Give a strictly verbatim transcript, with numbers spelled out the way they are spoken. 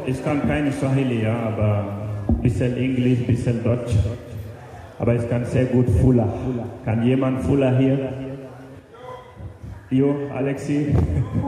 ich kann keine Swahili, ja, aber ein bisschen Englisch, ein bisschen Deutsch. Aber ich kann sehr gut Fula. Kann jemand Fula hier? Jo, Alexi?